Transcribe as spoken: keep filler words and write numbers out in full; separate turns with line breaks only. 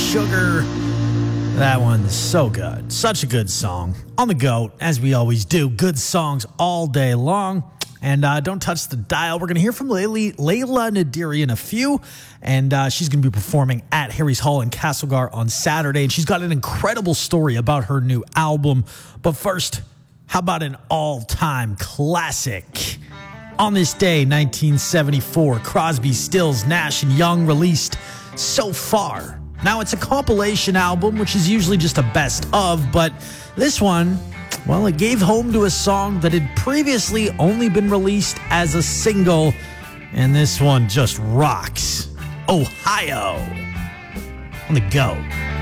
Sugar. That one's so good. Such a good song. On the go, as we always do. Good songs all day long. And uh, don't touch the dial. We're going to hear from Layla, Layla Nadiri in a few. And uh, she's going to be performing at Harry's Hall in Castlegar on Saturday. And she's got an incredible story about her new album. But first, how about an all-time classic? On this day, nineteen seventy-four, Crosby, Stills, Nash and Young released So Far. Now, it's a compilation album, which is usually just a best of, but this one, well, it gave home to a song that had previously only been released as a single, and this one just rocks. Ohio. On the go.